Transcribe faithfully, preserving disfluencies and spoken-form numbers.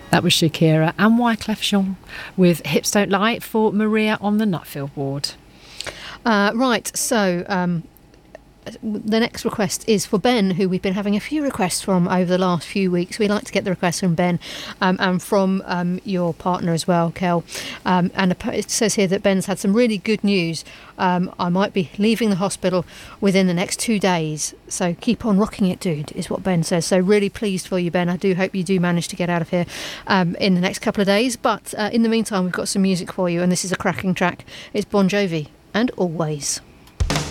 That was Shakira and Wyclef Jean with Hips Don't Lie for Maria on the Nutfield ward. Uh, right, so um, the next request is for Ben, who we've been having a few requests from over the last few weeks. We like to get the requests from Ben um, and from um, your partner as well, Kel. Um, and it says here that Ben's had some really good news. Um, I might be leaving the hospital within the next two days. So keep on rocking it, dude, is what Ben says. So really pleased for you, Ben. I do hope you do manage to get out of here um, in the next couple of days. But uh, in the meantime, we've got some music for you, and this is a cracking track. It's Bon Jovi and Always.